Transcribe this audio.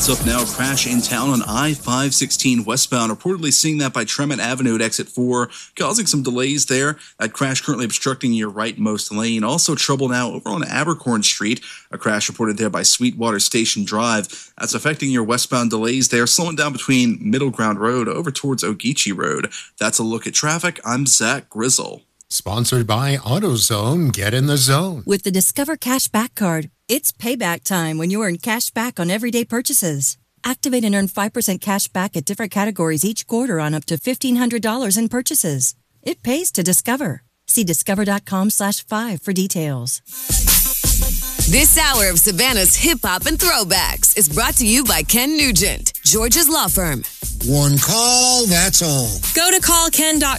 It's up now. Crash in town on I-516 westbound. Reportedly seeing that by Tremont Avenue at exit 4, causing some delays there. That crash currently obstructing your rightmost lane. Also trouble now over on Abercorn Street. A crash reported there by Sweetwater Station Drive. That's affecting your westbound delays there, slowing down between Middle Ground Road over towards Ogeechee Road. That's a look at traffic. I'm Zach Grizzle. Sponsored by AutoZone. Get in the zone. With the Discover Cashback Card, it's payback time when you earn cash back on everyday purchases. Activate and earn 5% cash back at different categories each quarter on up to $1,500 in purchases. It pays to Discover. See discover.com/5 for details. This hour of Savannah's Hip Hop and Throwbacks is brought to you by Ken Nugent, George's Law Firm. One call, that's all. Go to callken.com